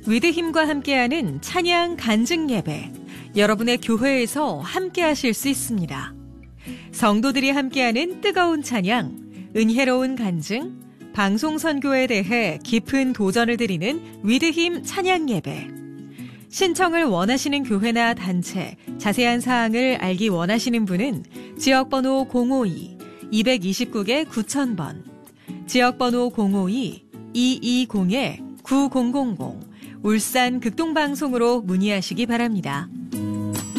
위드힘과 함께하는 찬양 간증 예배, 여러분의 교회에서 함께하실 수 있습니다. 성도들이 함께하는 뜨거운 찬양, 은혜로운 간증, 방송 선교에 대해 깊은 도전을 드리는 위드힘 찬양 예배. 신청을 원하시는 교회나 단체, 자세한 사항을 알기 원하시는 분은 지역번호 052-229-9000번, 지역번호 052-220-9000, 울산 극동방송으로 문의하시기 바랍니다.